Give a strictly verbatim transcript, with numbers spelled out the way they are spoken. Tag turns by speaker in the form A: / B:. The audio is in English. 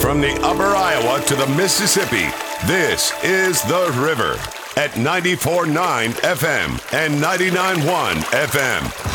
A: From the upper Iowa to the Mississippi, this is The River at ninety-four point nine F M and ninety-nine point one F M.